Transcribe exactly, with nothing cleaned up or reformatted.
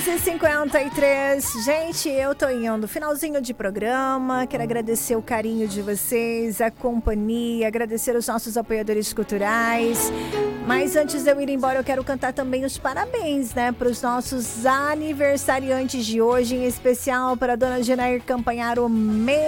e cinquenta e três. Gente, eu tô indo. Finalzinho de programa. Quero agradecer o carinho de vocês, a companhia, agradecer os nossos apoiadores culturais. Mas antes de eu ir embora, eu quero cantar também os parabéns, né, para os nossos aniversariantes de hoje, em especial para a dona Genair Campanharo.